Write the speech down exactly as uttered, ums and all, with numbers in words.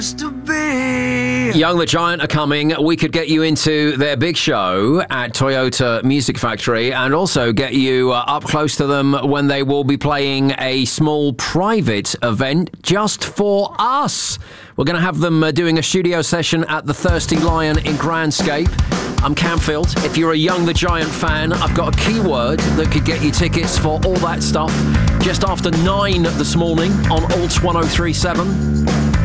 Young the Giant are coming. We could get you into their big show at Toyota Music Factory and also get you uh, up close to them when they will be playing a small private event just for us. We're going to have them uh, doing a studio session at the Thirsty Lion in Grandscape. I'm Camfield. If you're a Young the Giant fan, I've got a keyword that could get you tickets for all that stuff just after nine this morning on Alt one oh three point seven.